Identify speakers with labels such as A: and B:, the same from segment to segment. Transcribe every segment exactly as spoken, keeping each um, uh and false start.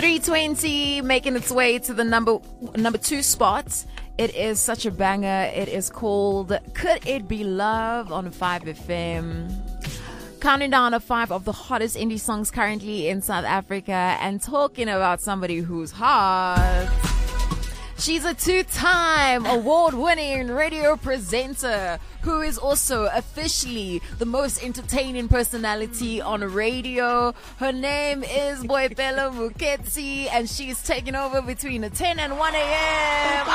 A: three twenty making its way to the number number two spot. It is such a banger. It is called Could It Be Love on five F M. Counting down of five of the hottest indie songs currently in South Africa, and talking about somebody who's hot. She's a two-time award-winning radio presenter who is also officially the most entertaining personality on radio. Her name is Boipelo Moketsi, and she's taking over between ten and one a.m.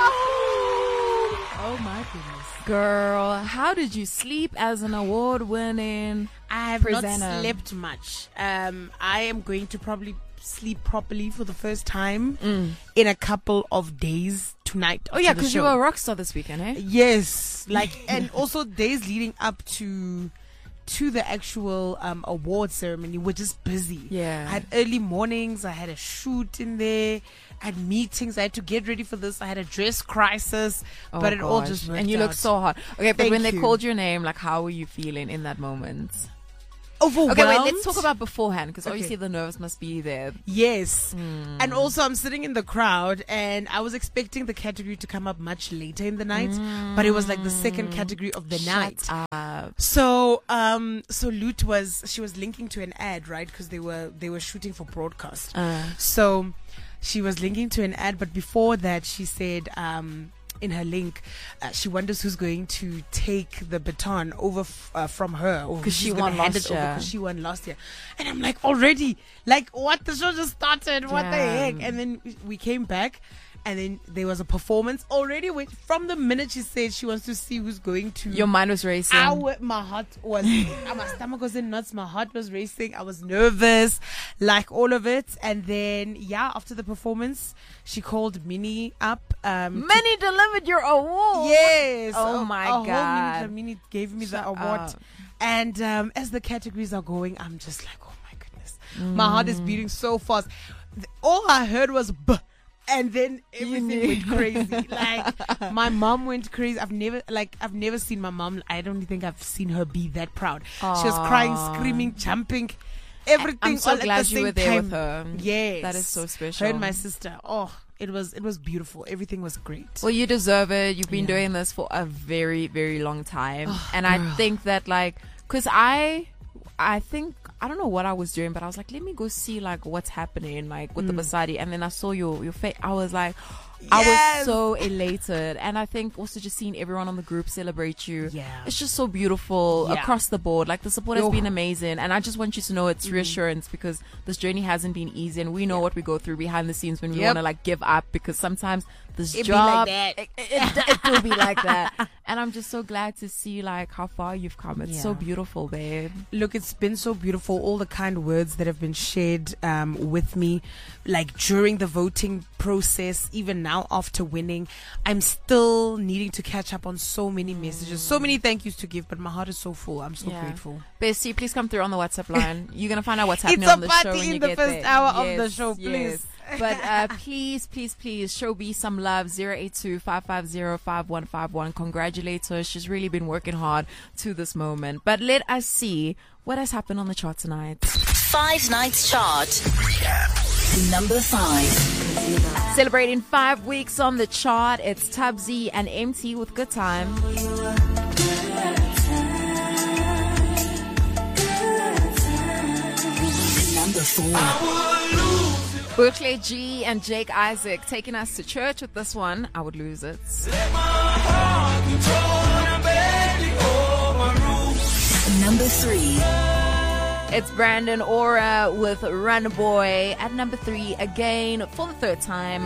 B: Oh my goodness.
A: Girl, how did you sleep as an award-winning
B: I have
A: presenter?
B: not slept much. Um, I am going to probably sleep properly for the first time mm. in a couple of days tonight.
A: Oh yeah, because you were a rock star this weekend, eh?
B: Yes, like, and also days leading up to to the actual um, award ceremony. We're just busy.
A: Yeah,
B: I had early mornings. I had a shoot in there. I had meetings. I had to get ready for this. I had a dress crisis,
A: oh
B: but it
A: gosh.
B: all just worked
A: and you
B: out.
A: look so hot. Okay, but
B: Thank
A: when they
B: you.
A: called your name, like, how were you feeling in that moment?
B: Overwhelmed.
A: Okay, wait, let's talk about beforehand, because
B: Okay.
A: obviously the nerves must be there.
B: Yes.
A: Mm.
B: And also I'm sitting in the crowd and I was expecting the category to come up much later in the night,
A: Mm.
B: but it was like the second category of the
A: Shut
B: night.
A: up.
B: So, um, so Lute was, she was linking to an ad, right? Because they were, they were shooting for broadcast.
A: Uh.
B: So she was linking to an ad, but before that she said, um, in her link, uh, she wonders who's going to take the baton over f- uh, from her, or
A: 'Cause
B: who's
A: she
B: gonna
A: won
B: hand
A: last
B: it over
A: year.
B: 'cause she won last year. And I'm like, already, like, what? The show just started. What the heck?
A: Damn.
B: And then we came back, and then there was a performance already. Wait, from the minute she said she wants to see who's going to,
A: Your mind was racing.
B: Our, my heart was, my stomach was in knots. My heart was racing. I was nervous, like all of it. And then, yeah, after the performance, she called Minnie up. Um,
A: Minnie delivered your award.
B: Yes.
A: Oh
B: a-
A: my
B: a whole
A: God.
B: minute, Minnie gave me the
A: Shut
B: award.
A: up.
B: And um, as the categories are going, I'm just like, oh my goodness. My heart is beating so fast. Th- All I heard was B. And then everything
A: knew.
B: went crazy. Like, my mom went crazy. I've never, like, I've never seen my mom. I don't think I've seen her be that proud. She was crying,
A: Aw.
B: screaming, jumping, everything.
A: I'm so
B: all at
A: glad
B: the
A: you
B: same
A: were there
B: time.
A: with her.
B: Yes,
A: That is so special.
B: Her and my sister. Oh, it was, it was beautiful. Everything was great.
A: Well, you deserve it. You've been
B: Yeah.
A: doing this for a very, very long time.
B: Oh,
A: and
B: girl.
A: I think that, like, because I, I think, I don't know what I was doing, but I was like, let me go see, like, what's happening, like, with the Basadi. And then I saw your, your face. I was like, I
B: Yes.
A: was so elated. And I think also just seeing everyone on the group celebrate you.
B: Yeah.
A: It's just so beautiful
B: Yeah.
A: across the board. Like, the support has
B: Yo.
A: been amazing. And I just want you to know it's reassurance, because this journey hasn't been easy. And we know what we go through behind the scenes when we
B: Yep.
A: want to, like, give up, because sometimes this
B: It be like
A: job,
B: that.
A: It, it, it, it will be like that. And I'm just so glad to see, like, how far you've come. It's so
B: Yeah.
A: beautiful, babe.
B: Look, it's been so beautiful. All the kind words that have been shared um, with me, like during the voting process, even now after winning, I'm still needing to catch up on so many messages, so many thank yous to give, but my heart is so full. I'm so
A: Yeah.
B: grateful.
A: Bestie, please come through on the WhatsApp line. You're going to find out what's happening
B: It's a
A: on the
B: party
A: show when
B: in
A: you
B: the
A: get
B: first
A: there.
B: hour of
A: Yes,
B: the show,
A: yes.
B: please.
A: But uh, please, please, please, show B some love. zero eight two, five five zero, five one five one. Congratulate her. She's really been working hard to this moment. But let us see what has happened on the chart tonight.
C: Five Nights Chart. Number five.
A: Celebrating five weeks on the chart, it's Tubbsy and M T with Good Time.
C: Number four.
A: Berkeley G and Jake Isaac taking us to church with this one. I would lose it.
C: Number three.
A: It's Brandon Aura with Run Boy at number three again for the third time.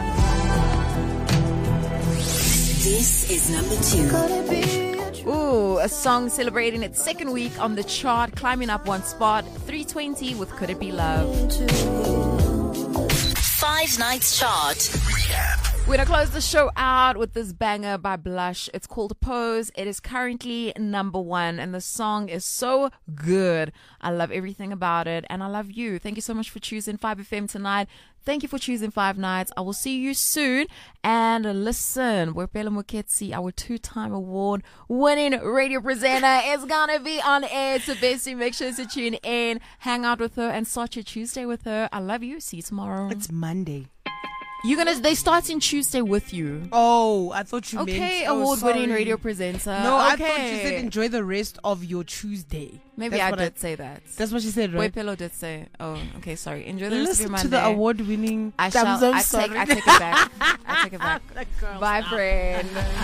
C: This is number two.
A: Ooh, a song celebrating its second week on the chart, climbing up one spot, three twenty with Could It Be Love.
C: Five Nights Chart.
A: We're going to close the show out with this banger by Blush. It's called Pose. It is currently number one, and the song is so good. I love everything about it, and I love you. Thank you so much for choosing five F M tonight. Thank you for choosing Five Nights. I will see you soon. And listen, Wepela Moketsi, our two-time award-winning radio presenter, is going to be on air. So basically, make sure to tune in, hang out with her, and start your Tuesday with her. I love you. See you tomorrow.
B: It's Monday.
A: You're gonna. They starting Tuesday with you.
B: Oh, I thought you
A: okay,
B: meant.
A: Okay,
B: oh,
A: award-winning
B: sorry.
A: radio presenter.
B: No,
A: okay.
B: I thought you said enjoy the rest of your Tuesday.
A: Maybe
B: That's
A: I
B: what
A: did say that.
B: That's what she said, right?
A: Wepelo did say. Oh, okay, sorry. Enjoy the rest
B: Listen
A: of your Monday.
B: to the award-winning.
A: I shall. I take. I take it back. I take it back. Bye, friend.